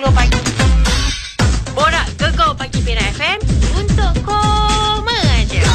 10 pagi. Borak Gegar Pagi Pina FM untuk koma aja.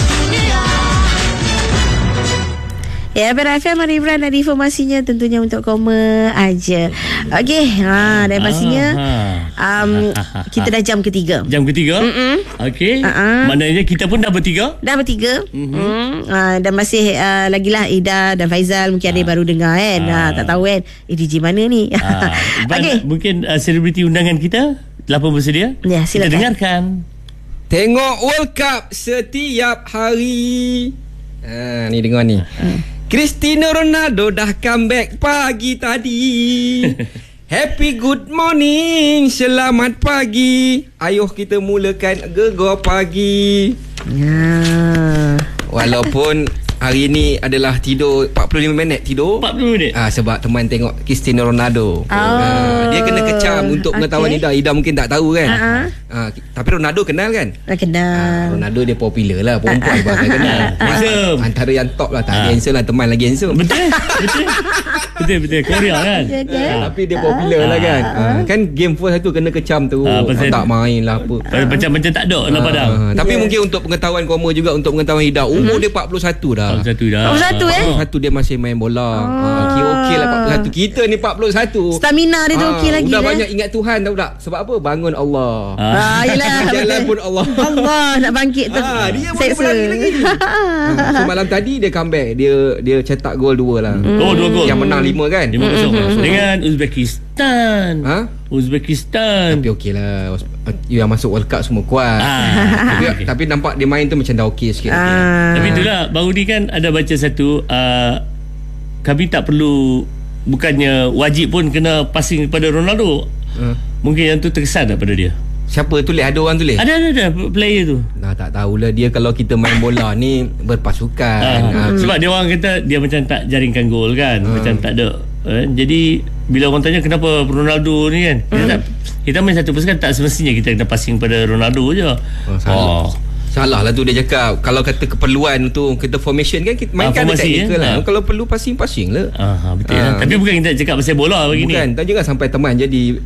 Ya, Pina FM hari Imran ada informasinya tentunya untuk koma aja. Okey, dan pastinya kita dah jam ketiga. Jam ketiga? Okey. Maknanya kita pun dah bertiga? Dah bertiga. Dan masih lagilah Ida dan Faizal mungkin ada yang baru dengar kan. Tak tahu kan DJ mana ni. Okay. Mungkin selebriti undangan kita telah pun bersedia. Ya, silakan. Kita dengarkan. Tengok World Cup setiap hari. Ni dengar ni. Cristiano Ronaldo dah comeback pagi tadi. Happy good morning, selamat pagi. Ayuh kita mulakan Gegar Pagi. Walaupun hari ni adalah tidur 45 minit tidur. 40 minit? Sebab teman tengok Cristiano Ronaldo. Dia kena kecam untuk pengetahuan Ida mungkin tak tahu kan. Tapi Ronaldo kenal kan? Kenal. Ronaldo dia popular lah. Perempuan pun akan kenal. Antara yang top lah. Tak ada handsome lah. Teman lagi handsome. Betul Korea kan. Tapi dia popular lah kan. Kan game first tu kena kecam tu. Tak main lah apa. Macam tak ada lah padang. Tapi mungkin untuk pengetahuan koma juga, untuk pengetahuan Ida, umur dia 41 dah. 41 dia masih main bola. Okey lah 41. Kita ni 41. Stamina dia tu okey lagi. Dah banyak ingat Tuhan tahu tak? Sebab apa? Bangun Allah. Yelah, jalan pun Allah. Allah nak bangkit tu. Dia boleh berlari lagi. So malam tadi dia comeback. Dia cetak gol 2 lah. 2 gol. Yang menang 5 kan? 5-0 dengan Uzbekistan. Uzbekistan. Tapi okey lah. Yang masuk World Cup semua kuat. Tapi nampak dia main tu macam dah okey sikit. Tapi itulah, baru ni kan ada baca satu, kami tak perlu, bukannya wajib pun kena passing kepada Ronaldo. Mungkin yang tu terkesan tak pada dia. Siapa tulis? Ada orang tulis? Ada player tu. Tak tahulah dia. Kalau kita main bola ni berpasukan. Sebab dia orang kata dia macam tak jaringkan gol kan. Macam tak ada. Jadi bila orang tanya kenapa Ronaldo ni kan, kita main satu pasukan, tak semestinya kita kena passing pada Ronaldo je. Salah lah tu dia cakap. Kalau kata keperluan tu, kita formation kan, kita mainkan ada teknikal lah. Kalau perlu passing lah. Betul lah. Tapi bukan kita cakap pasal bola begini. Bukan. Tak juga sampai teman jadi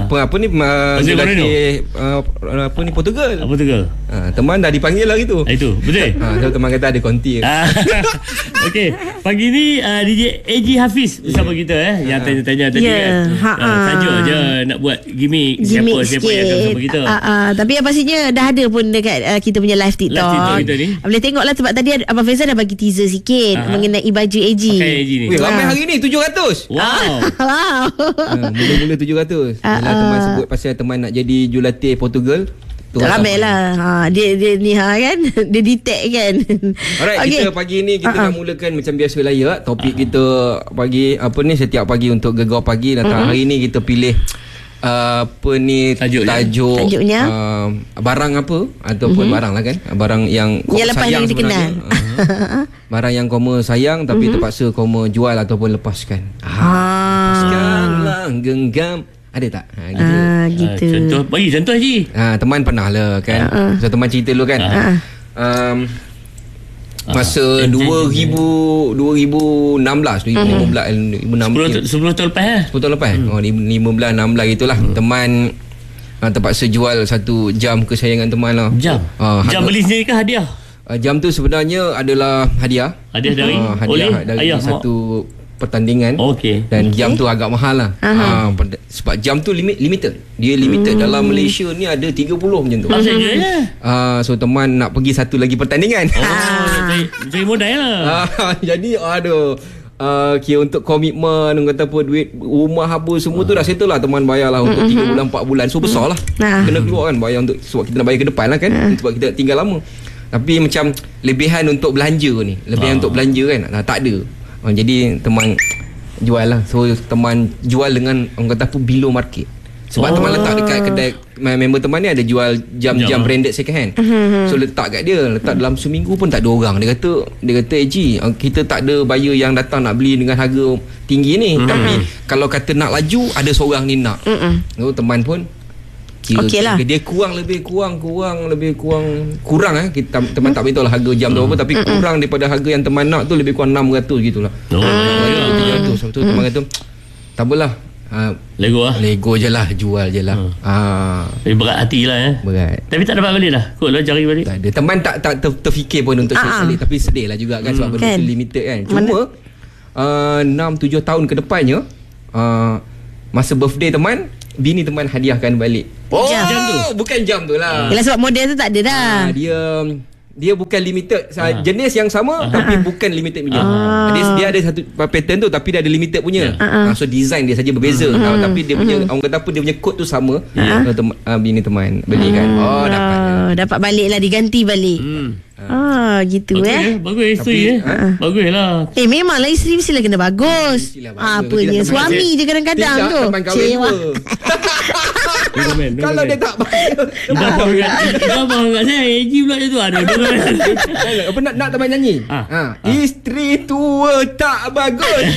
apa ni Portugal. Teman dah dipanggil lah gitu. Itu betul. So teman kata ada konti. Okey, pagi ni DJ AG Hafiz bersama kita yang tanya-tanya tadi kan. Saja je nak buat gimmick siapa yang akan bersama kita. Tapi yang pastinya dah ada pun dekat kita punya live TikTok. Boleh tengok lah, sebab tadi Abang Faizal dah bagi teaser sikit mengenai baju AG. Ramai hari ni 700. Wow. Mula-mula 700. Bila teman sebut pasal teman nak jadi jurulatih Portugal, ramai lah. Dia ni kan. Dia detect kan. Alright, kita pagi ni kita nak mulakan macam biasa lah ya. Topik kita pagi setiap pagi untuk Gegar Pagi. Hari ni kita pilih tajuknya barang apa ataupun barang lah kan, barang yang lepas sayang yang dikenal. Barang yang koma sayang tapi terpaksa koma jual ataupun lepaskan. Lepaskanlah genggam. Ada tak? Gitu. Contoh, bagi contoh Haji. Teman pernah lah kan. So teman cerita dulu kan. Masa 2016 2015 10 tahun lepas 10 tahun lepas 15-16 gitulah. Teman terpaksa jual 1 jam kesayangan teman lah. Jam beli sendiri ke hadiah? Jam tu sebenarnya adalah hadiah dari satu pertandingan. Dan jam tu agak mahal lah. Sebab jam tu limited. Dia limited dalam Malaysia ni ada 30 macam tu. So teman nak pergi satu lagi pertandingan. Jadi modal lah. Jadi kira untuk komitmen, kata apa, duit rumah apa semua tu dah settle lah. Teman bayar lah untuk 3 bulan 4 bulan. So besar lah. Kena keluar kan bayar untuk, sebab kita nak bayar ke depan lah kan. Sebab kita tinggal lama. Tapi macam lebihan untuk belanja ni, untuk belanja kan tak ada. Jadi teman jual lah. So teman jual dengan orang kata apa, below market. Sebab teman letak dekat kedai member teman ni ada jual jam-jam branded second hand. So letak kat dia, letak dalam seminggu pun tak ada orang. Dia kata kita tak ada buyer yang datang nak beli dengan harga tinggi ni. Tapi kalau kata nak laju, ada seorang ni nak. So teman pun kira dia kurang kita teman tak beritahu lah harga jam tu apa, tapi kurang daripada harga yang teman nak tu, lebih kurang 600 gitulah. 300. So teman kata tak apalah, Lego je lah, jual je lah. Tapi berat hati lah Berat. Tapi tak dapat balik lah. Kot lah cari balik. Tak ada. Teman tak terfikir pun untuk cari balik. Tapi sedih lah juga kan, sebab benda tu limited kan. Cuma 6-7 tahun ke depannya, masa birthday teman, bini teman hadiahkan balik. Jam tu? Bukan jam tu lah. Yelah, sebab model tu tak ada dah. Dia bukan limited, jenis yang sama tapi bukan limited punya. Dia ada satu pattern tu tapi dia ada limited punya. So design dia saja berbeza. Tapi dia punya, orang kata apa, dia punya kod tu sama. Bini teman beli kan. Dapat balik lah, diganti balik. Gitu bagus isteri bagus lah. Memanglah isteri mestilah kena bagus. Apanya suami je kadang-kadang tu cewa. Kalau dia tak bagus, abang kat saya AG pula je tu. Apa nak teman nyanyi? Isteri tua tak bagus.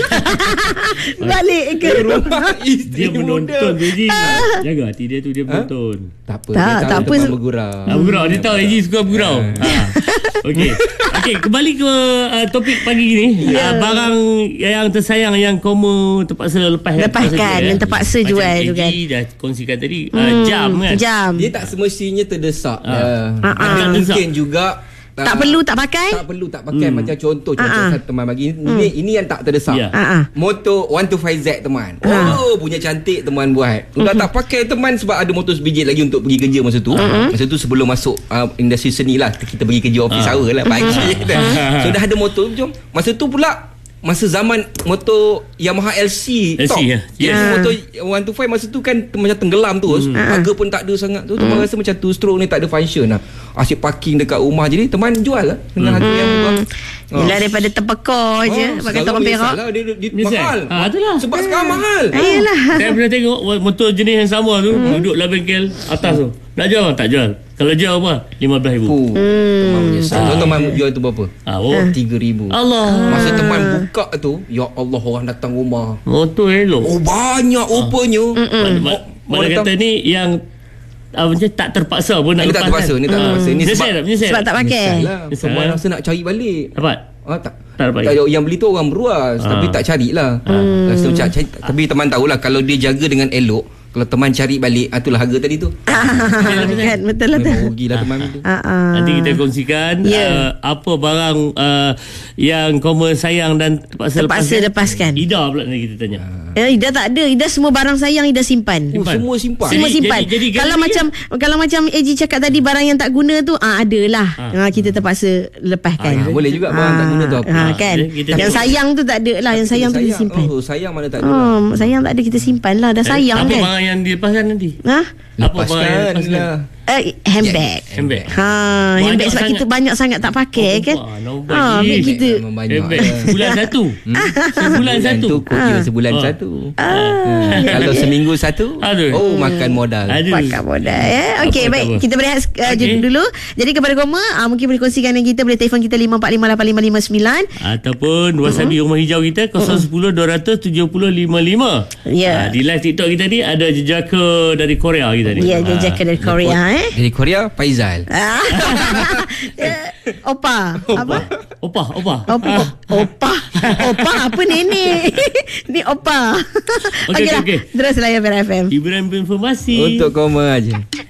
Balik ke rumah isteri dia menonton tu je. Jaga hati dia tu, dia menonton. Tak apa. Tak apa. Bergurau. Dia tahu AG suka bergurau. Okey, kembali ke topik pagi ni. Barang yang tersayang yang kamu terpaksa lepaskan dan terpaksa jual tu kan. Dah kongsikan tadi jam kan. Dia tak semestinya terdesak. Ada mungkin juga tak perlu tak pakai. Macam contoh satu teman bagi ini yang tak terdesak. Motor 125Z teman. Punya cantik teman buat. Dah tak pakai teman sebab ada motor sebiji lagi untuk pergi kerja masa tu. Masa tu sebelum masuk industri seni lah, kita pergi kerja office hour lah pagi. So dah ada motor jom. Masa tu pula masa zaman motor Yamaha LC top. Motor 125 masa tu kan macam tenggelam tu. Harga pun tak ada sangat tu. Teman rasa macam two stroke ni tak ada function lah. Asyik parking dekat rumah. Jadi teman jual lah dengan harga yang murah. Yelah, daripada terpekor je pakai tong perak. Dia mahal. Itulah. Sebab sekarang mahal. Yelah. Saya pernah tengok motor jenis yang sama tu duduk dalam bengkel atas tu. Nak jual tak jual? Kalau jual apa? RM15,000. Teman menyesal. Teman jual tu berapa? RM3,000. Allah. Masa teman buka tu, ya Allah, orang datang rumah. Motor elok. Banyak rupanya. Mana kata ni yang macam tak terpaksa pun nak lepas. Ni tak terpaksa. Ni sebab tak pakai. Teman rasa nak cari balik. Dapat? Tak dapat. Yang beli tu orang beruas tapi tak carilah. Rasa macam cari. Tapi teman tahulah kalau dia jaga dengan elok, kalau teman cari balik, itulah harga tadi tu. Kan, betul. Rugilah teman tu. Nanti kita kongsikan apa barang yang kamu sayang dan terpaksa lepaskan. Ida pula nanti kita tanya. Ida tak ada. Ida semua barang sayang Ida simpan. Semua simpan. Jadi kalau macam AG cakap tadi, barang yang tak guna tu adalah kita terpaksa lepaskan. Boleh juga barang tak guna tu apa. Kan. Yang sayang tu tak ada lah. Yang sayang tu kita simpan. Sayang mana tak ada. Sayang tak ada, kita simpan lah. Dah sayang kan. Apa barang yang dilepaskan nanti? Apa barang yang dilepaskan? Handbag. Handbag sebab kita banyak sangat tak pakai kan. Ambil kita sebulan satu. Sebulan satu. Kira sebulan satu. Kalau seminggu satu, makan modal. Makan modal. Okey, baik, kita berehat dulu. Jadi kepada Koma, mungkin boleh kongsikan dengan kita, boleh telefon kita 5458559 ataupun wasabi rumah hijau kita 010-270-55. Di live TikTok kita ni ada jejaka dari Korea kita ni. Jejaka dari Korea. Dari Korea, Faizal. Opa. Apa? Opa. Opa apa nenek? Ni Opa. Okey. Terus layan FM. Hiburan informasi untuk Koma aja.